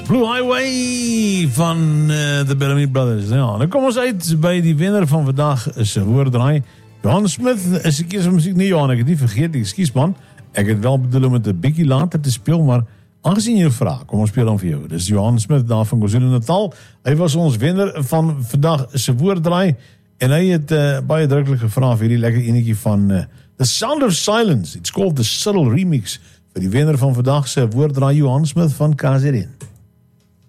Blue Highway van de Bellamy Brothers. Ja, dan kom ons uit by die wenner van vandag is woorddraai. Johan Smith is 'n keer van musiek. Nee Johan, ek het nie vergeet, ekskuus man. Ek het wel bedoel om het 'n bietjie later te speel, maar aangesien jy vra, kom ons speel dan vir jou. Dis Johan Smith daar van KwaZulu-Natal. Hy was ons wenner van vandag se woorddraai en hy het baie druklik gevra vir hierdie lekker enetjie van The Sound of Silence. It's called the Subtle Remix vir die wenner van vandag se woorddraai Johan Smith van KZN.